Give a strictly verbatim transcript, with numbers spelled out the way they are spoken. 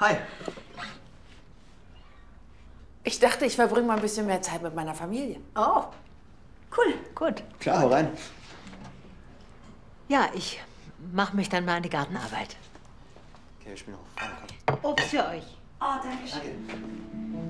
Hi. Ich dachte, ich verbringe mal ein bisschen mehr Zeit mit meiner Familie. Oh, cool. Gut. Klar, hau rein. Ja, ich mache mich dann mal an die Gartenarbeit. Okay, ich bin auch. Obst für euch. Oh, danke schön.